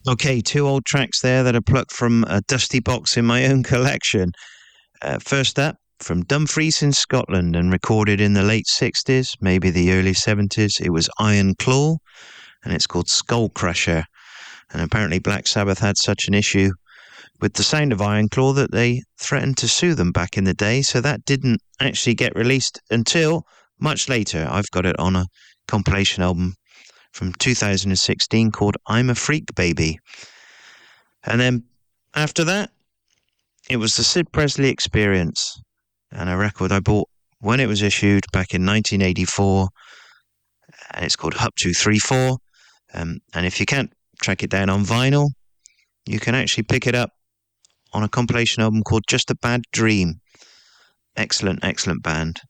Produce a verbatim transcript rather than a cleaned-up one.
Okay, two old tracks there that are plucked from a dusty box in my own collection. Uh, first up, from Dumfries in Scotland and recorded in the late sixties, maybe the early seventies, it was Iron Claw, and it's called Skull Crusher. And apparently Black Sabbath had such an issue with the sound of Iron Claw that they threatened to sue them back in the day, so that didn't actually get released until much later. I've got it on a compilation album from two thousand sixteen called I'm a Freak Baby. And then after that, it was the Sid Presley Experience, and a record I bought when it was issued back in nineteen eighty-four, and it's called Hup two three four. Um, and if you can't track it down on vinyl, you can actually pick it up on a compilation album called Just a Bad Dream. Excellent, excellent band.